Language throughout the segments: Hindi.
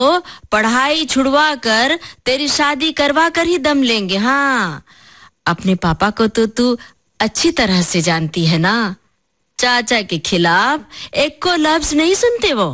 पढ़ाई छुड़वा कर तेरी शादी करवा कर ही दम लेंगे। हाँ, अपने पापा को तो तू अच्छी तरह से जानती है ना, चाचा के खिलाफ एक को लफ्ज नहीं सुनते वो।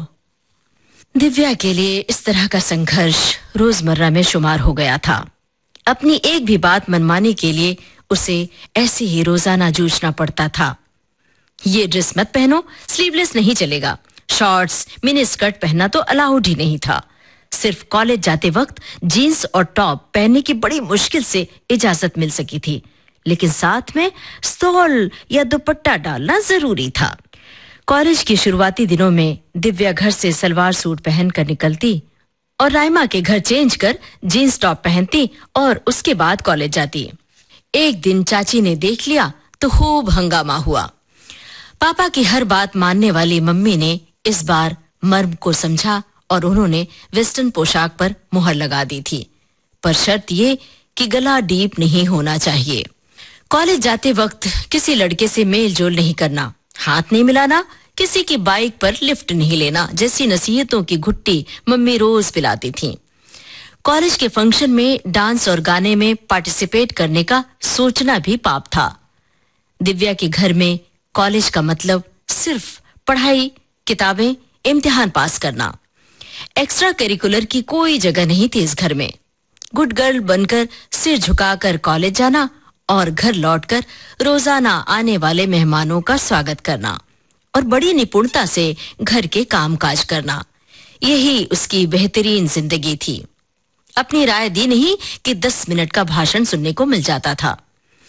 दिव्या के लिए इस तरह का संघर्ष रोजमर्रा में शुमार हो गया था। अपनी एक भी बात मनवाने के लिए उसे ऐसे ही रोजाना जूझना पड़ता था। ये ड्रेस मत पहनो, स्लीवलेस नहीं चलेगा, शॉर्ट्स मिनी स्कर्ट पहनना तो अलाउड ही नहीं था। सिर्फ कॉलेज जाते वक्त जीन्स और टॉप पहनने की बड़ी मुश्किल से इजाजत मिल सकी थी, लेकिन साथ में स्टोल या दुपट्टा डालना जरूरी था। कॉलेज की शुरुआती दिनों में दिव्या घर से सलवार सूट पहनकर निकलती और राइमा के घर चेंज कर जीन्स टॉप पहनती और उसके बाद कॉलेज जाती। एक दिन चाची ने देख लिया तो खूब हंगामा हुआ। पापा की हर बात मानने वाली मम्मी ने इस बार मर्म को समझा और उन्होंने वेस्टर्न पोशाक पर मुहर लगा दी थी, पर शर्त ये कि गला डीप नहीं होना चाहिए। कॉलेज जाते वक्त किसी लड़के से मेल जोल नहीं करना, हाथ नहीं मिलाना, किसी की बाइक पर लिफ्ट नहीं लेना जैसी नसीहतों की घुट्टी मम्मी रोज पिलाती थीं। कॉलेज के फंक्शन में डांस और गाने में पार्टिसिपेट करने का सोचना भी पाप था। दिव्या के घर में कॉलेज का मतलब सिर्फ पढ़ाई, किताबें, इम्तिहान पास करना। एक्स्ट्रा करिकुलर की कोई जगह नहीं थी इस घर में। गुड गर्ल बनकर सिर झुकाकर कॉलेज जाना और घर लौटकर रोजाना आने वाले मेहमानों का स्वागत करना और बड़ी निपुणता से घर के कामकाज करना, यही उसकी बेहतरीन जिंदगी थी। अपनी राय दी नहीं कि 10 मिनट का भाषण सुनने को मिल जाता था।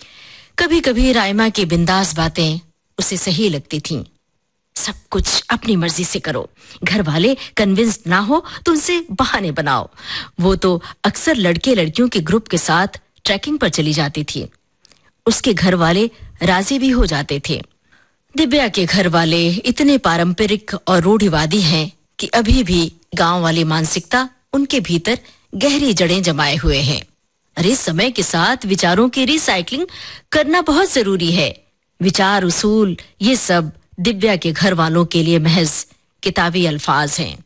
कभी कभी राइमा की बिंदास बातें उसे सही लगती थीं। सब कुछ अपनी मर्जी से करो, घर वाले कन्विंस्ड ना हो तो उनसे बहाने बनाओ। वो तो अक्सर लड़के लड़कियों के ग्रुप के साथ ट्रैकिंग पर चली जाती थी। उसके घर वाले राजी भी हो जाते थे। दिव्या के घर वाले इतने पारंपरिक और रूढ़िवादी हैं कि अभी भी गांव वाली मानसिकता उनके भीतर गहरी जड़ें जमाए हुए हैं। अरे, समय के साथ विचारों की रिसाइकलिंग करना बहुत जरूरी है। विचार, उसूल, ये सब दिव्या के घर वालों के लिए महज किताबी अल्फाज हैं।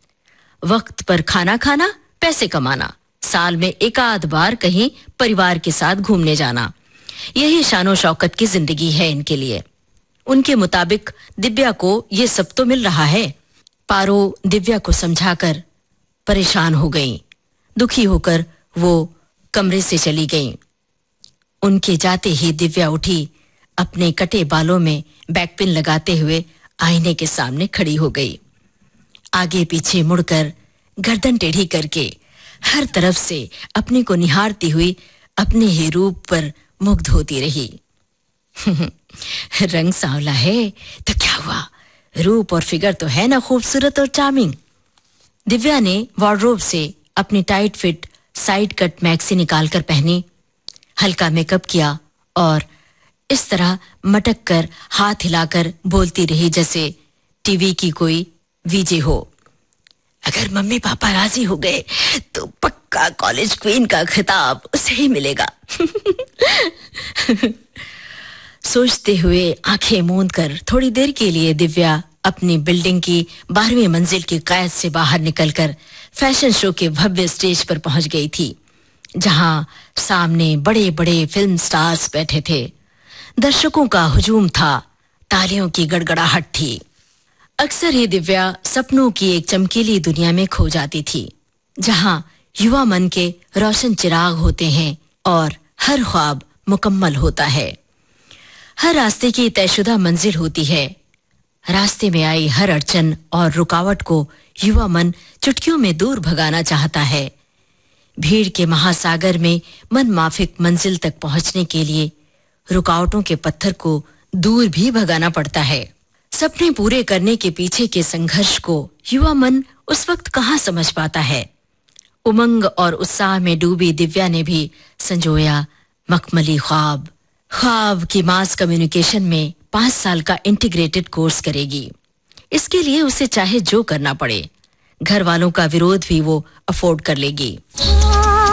वक्त पर खाना खाना, पैसे कमाना, साल में एक आध बार कहीं परिवार के साथ घूमने जाना, यही शानो शौकत की जिंदगी है इनके लिए। उनके मुताबिक दिव्या को ये सब तो मिल रहा है। पारो दिव्या को समझाकर परेशान हो गई। दुखी होकर वो कमरे से चली गई। उनके जाते ही दिव्या उठी, अपने कटे बालों में बैकपिन लगाते हुए आईने के सामने खड़ी हो गई। आगे पीछे मुड़कर गर्दन टेढ़ी करके हर तरफ से अपने को निहारती हुई अपने ही रूप पर मुग्ध होती रही। रंग सांवला है तो क्या हुआ, रूप और फिगर तो है ना खूबसूरत और चार्मिंग। दिव्या ने वार्डरोब से अपनी tight fit side cut maxi निकालकर पहनी, हल्का मेकअप किया और इस तरह मटक कर हाथ हिलाकर बोलती रही जैसे टीवी की कोई वीजे हो। अगर मम्मी पापा राजी हो गए तो पक्का कॉलेज क्वीन का खिताब उसे ही मिलेगा। सोचते हुए आंखें मूंद कर थोड़ी देर के लिए दिव्या अपनी बिल्डिंग की 12वीं मंजिल की कैद से बाहर निकलकर फैशन शो के भव्य स्टेज पर पहुंच गई थी, जहां सामने बड़े बड़े फिल्म स्टार्स बैठे थे। दर्शकों का हुजूम था, तालियों की गड़गड़ाहट थी। अक्सर ही दिव्या सपनों की एक चमकीली दुनिया में खो जाती थी, जहां युवा मन के रोशन चिराग होते हैं और हर ख्वाब मुकम्मल होता है। हर रास्ते की तयशुदा मंजिल होती है। रास्ते में आई हर अड़चन और रुकावट को युवा मन चुटकियों में दूर भगाना चाहता है। भीड़ के महासागर में मन माफिक मंजिल तक पहुंचने के लिए रुकावटों के पत्थर को दूर भी भगाना पड़ता है। सपने पूरे करने के पीछे के संघर्ष को युवा मन उस वक्त कहाँ समझ पाता है। उमंग और उत्साह में डूबी दिव्या ने भी संजोया मखमली ख्वाब। ख्वाब की मास कम्युनिकेशन में 5 साल का इंटीग्रेटेड कोर्स करेगी। इसके लिए उसे चाहे जो करना पड़े, घर वालों का विरोध भी वो अफोर्ड कर लेगी।